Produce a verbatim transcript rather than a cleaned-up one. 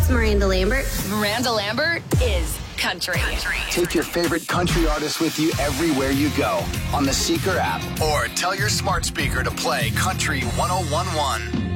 it's Miranda Lambert. Miranda Lambert is country. country. Take your favorite country artist with you everywhere you go on the Seeker app, or tell your smart speaker to play Country one oh one one.